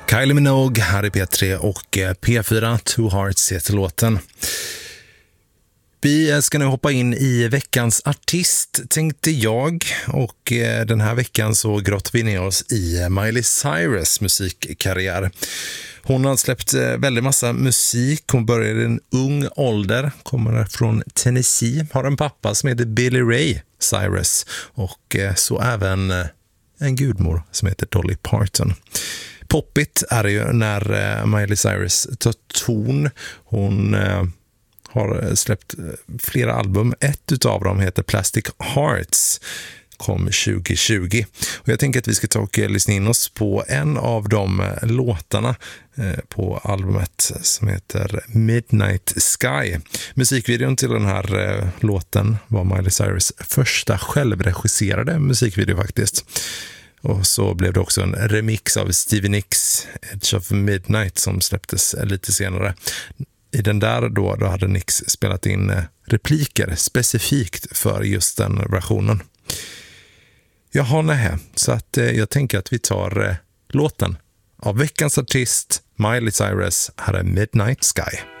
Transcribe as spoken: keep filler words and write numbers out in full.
Kylie Minogue här i P tre och P fyra, Two Hearts heter låten. Vi ska nu hoppa in i veckans artist, tänkte jag. Och den här veckan så grottar vi ner oss i Miley Cyrus musikkarriär. Hon har släppt väldigt massa musik. Hon började i en ung ålder, kommer från Tennessee. Har en pappa som heter Billy Ray Cyrus och så även en gudmor som heter Dolly Parton. Poppigt är det ju när Miley Cyrus tar ton. Hon har släppt flera album. Ett utav dem heter Plastic Hearts, kom tjugo tjugo. Och jag tänker att vi ska ta och lyssna in oss på en av de låtarna på albumet som heter Midnight Sky. Musikvideon till den här låten var Miley Cyrus första självregisserade musikvideo faktiskt. Och så blev det också en remix av Stevie Nicks Edge of Midnight som släpptes lite senare. I den där då, då hade Nicks spelat in repliker specifikt för just den versionen. Jaha, nej. Så att eh, jag tänker att vi tar eh, låten av veckans artist Miley Cyrus. Här är Midnight Sky.